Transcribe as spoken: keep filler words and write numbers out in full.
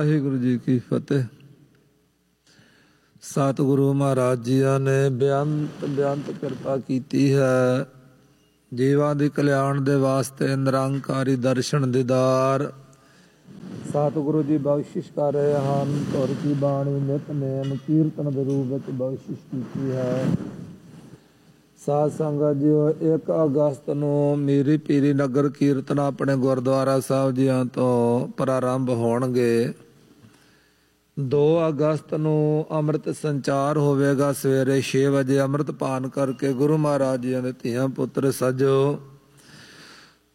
ਵਾਹਿਗੁਰੂ ਜੀ ਕੀ ਫਤਿਹ। ਸਤਿਗੁਰੂ ਮਹਾਰਾਜ ਜੀਆਂ ਨੇ ਬੇਅੰਤ ਬੇਅੰਤ ਕਿਰਪਾ ਕੀਤੀ ਹੈ। ਜੀਵਾਂ ਦੀ ਕਲਿਆਣ ਦੇ ਵਾਸਤੇ ਨਿਰੰਕਾਰੀ ਦਰਸ਼ਨ ਦੀਦਾਰ ਸਤਿਗੁਰੂ ਜੀ ਬਖਸ਼ਿਸ਼ ਕਰ ਰਹੇ ਹਨ। ਧੁਰ ਕੀ ਬਾਣੀ ਨਿਤਨੇਮ ਕੀਰਤਨ ਦੇ ਰੂਪ ਵਿੱਚ ਬਖਸ਼ਿਸ਼ ਕੀਤੀ ਹੈ। ਸਾਧ ਸੰਗਤ ਜੀਓ, ਇੱਕ ਅਗਸਤ ਨੂੰ ਮੀਰੀ ਪੀਰੀ ਨਗਰ ਕੀਰਤਨ ਆਪਣੇ ਗੁਰਦੁਆਰਾ ਸਾਹਿਬ ਜੀਆਂ ਤੋਂ ਪ੍ਰਾਰੰਭ ਹੋਣਗੇ। ਦੋ ਅਗਸਤ ਨੂੰ ਅੰਮ੍ਰਿਤ ਸੰਚਾਰ ਹੋਵੇਗਾ। ਸਵੇਰੇ ਛੇ ਵਜੇ ਅੰਮ੍ਰਿਤ ਪਾਨ ਕਰਕੇ ਗੁਰੂ ਮਹਾਰਾਜ ਜੀਆਂ ਦੇ ਧੀਆਂ ਪੁੱਤਰ ਸਜੋ